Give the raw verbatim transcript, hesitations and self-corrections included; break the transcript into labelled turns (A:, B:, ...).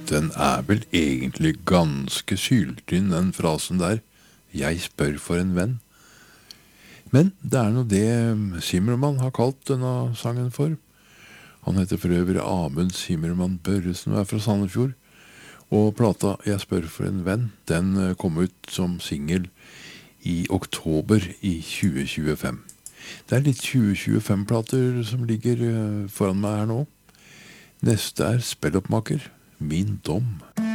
A: Den er vel egentlig ganske syltynn, den frasen der. Jeg spør for en venn. Men det er nå det Zimmermann har kalt denne sangen for. Han heter for øvrig Amund Zimmermann Børresen og er fra Sandefjord. Og plata Jeg spør for en venn, den kom ut som single i oktober i tjue tjuefem. Det er litt tjue tjuefem-plater som ligger foran meg her nå. Neste er Spelloppmaker, Min dom.